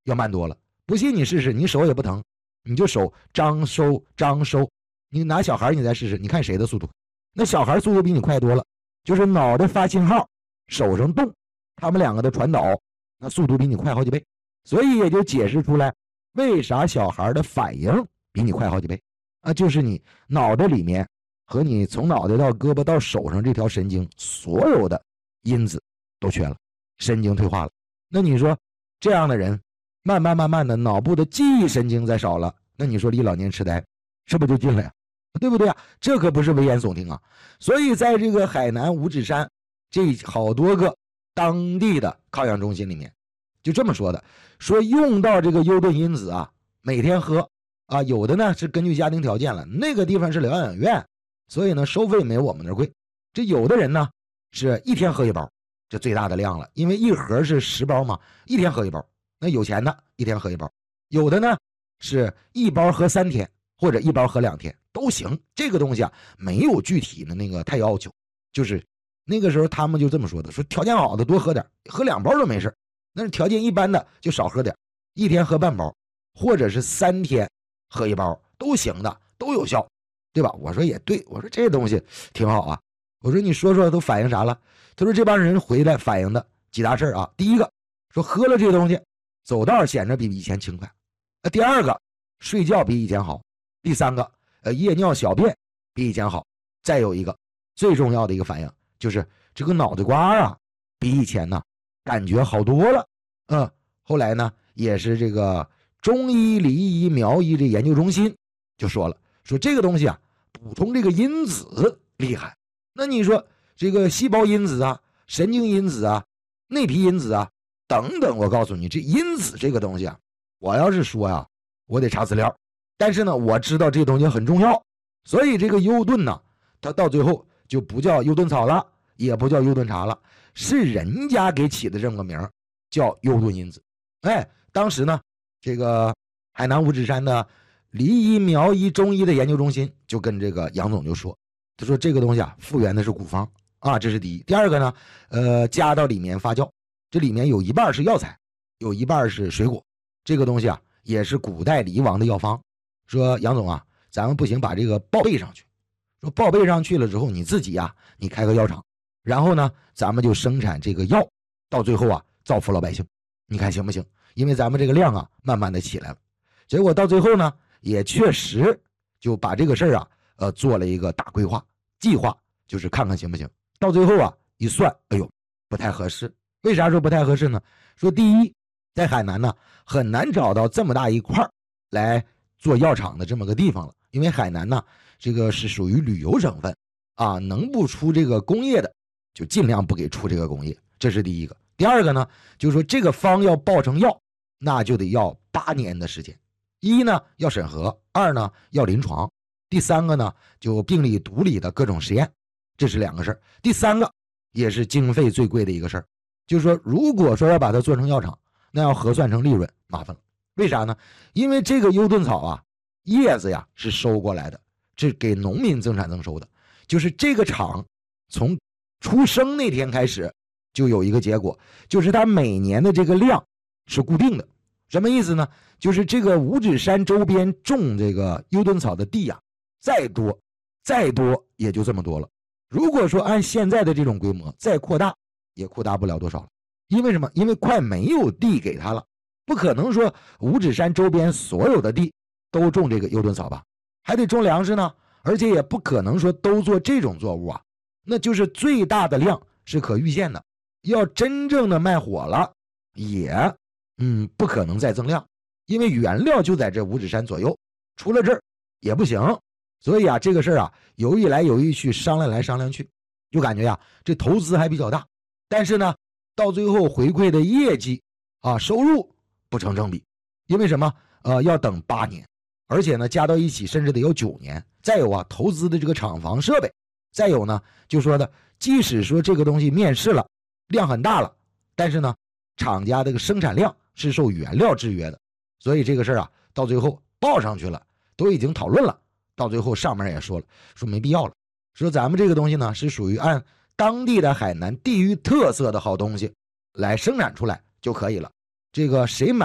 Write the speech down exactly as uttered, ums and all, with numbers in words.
要慢多了。不信你试试，你手也不疼，你就手张收张收，你拿小孩你再试试，你看谁的速度？那小孩速度比你快多了，就是脑袋发信号，手上动，他们两个的传导，那速度比你快好几倍。所以也就解释出来为啥小孩的反应比你快好几倍啊，就是你脑袋里面和你从脑袋到胳膊到手上这条神经所有的因子都缺了，神经退化了。那你说这样的人慢慢慢慢的脑部的记忆神经再少了，那你说离老年痴呆是不是就近了呀？对不对啊？这可不是危言耸听啊！所以在这个海南五指山这好多个当地的康养中心里面就这么说的，说用到这个优盾因子啊，每天喝啊，有的呢是根据家庭条件了，那个地方是疗养院，所以呢收费没我们那儿贵。这有的人呢是一天喝一包，这最大的量了，因为一盒是十包嘛，一天喝一包。那有钱的一天喝一包，有的呢是一包喝三天，或者一包喝两天都行。这个东西啊没有具体的那个太要求，就是那个时候他们就这么说的，说条件好的多喝点，喝两包都没事，但是条件一般的就少喝点，一天喝半包，或者是三天喝一包都行的，都有效，对吧？我说也对，我说这东西挺好啊。我说你说说都反映啥了？他说这帮人回来反映的几大事啊。第一个说喝了这个东西走道显得比以前轻快，呃，第二个睡觉比以前好，第三个呃夜尿小便比以前好，再有一个最重要的一个反应就是这个脑袋瓜啊比以前呢感觉好多了。嗯，后来呢也是这个中医梨医苗医这研究中心就说了，说这个东西啊补充这个因子厉害。那你说这个细胞因子啊、神经因子啊、内皮因子啊等等，我告诉你，这因子这个东西啊，我要是说呀，我得查资料。但是呢，我知道这东西很重要，所以这个优盾呢，它到最后就不叫优盾草了，也不叫优盾茶了，是人家给起的这么个名，叫优盾因子。哎，当时呢，这个海南五指山的梨医苗医中医的研究中心就跟这个杨总就说，他说这个东西啊，复原的是古方啊，这是第一。第二个呢，呃，加到里面发酵。这里面有一半是药材，有一半是水果，这个东西啊也是古代黎王的药方。说杨总啊，咱们不行把这个报备上去，说报备上去了之后你自己呀、啊、你开个药厂，然后呢咱们就生产这个药，到最后啊造福老百姓，你看行不行？因为咱们这个量啊慢慢的起来了。结果到最后呢也确实就把这个事儿啊呃做了一个大规划计划，就是看看行不行。到最后啊一算，哎呦不太合适。为啥说不太合适呢？说第一，在海南呢很难找到这么大一块来做药厂的这么个地方了，因为海南呢这个是属于旅游省份啊，能不出这个工业的就尽量不给出这个工业，这是第一个。第二个呢就是说这个方要爆成药，那就得要八年的时间，一呢要审核，二呢要临床，第三个呢就病理毒理的各种实验，这是两个事儿。第三个也是经费最贵的一个事儿，就是说如果说要把它做成药厂，那要核算成利润，麻烦了。为啥呢？因为这个优盾草啊叶子呀是收过来的，是给农民增产增收的，就是这个厂从出生那天开始就有一个结果，就是它每年的这个量是固定的。什么意思呢？就是这个五指山周边种这个优盾草的地呀、啊、再多再多也就这么多了。如果说按现在的这种规模再扩大也扩大不了多少了。因为什么？因为快没有地给他了，不可能说五指山周边所有的地都种这个优盾草吧，还得种粮食呢，而且也不可能说都做这种作物啊，那就是最大的量是可预见的，要真正的卖火了也嗯不可能再增量，因为原料就在这五指山左右，除了这儿也不行。所以啊这个事儿啊犹豫来犹豫去，商量来商量去，就感觉呀、啊、这投资还比较大，但是呢到最后回馈的业绩啊收入不成正比。因为什么？呃要等八年，而且呢加到一起甚至得有九年。再有啊投资的这个厂房设备，再有呢就说的即使说这个东西面世了量很大了，但是呢厂家这个生产量是受原料制约的，所以这个事儿啊到最后报上去了，都已经讨论了，到最后上面也说了，说没必要了，说咱们这个东西呢是属于按当地的海南地域特色的好东西来生产出来就可以了，这个谁买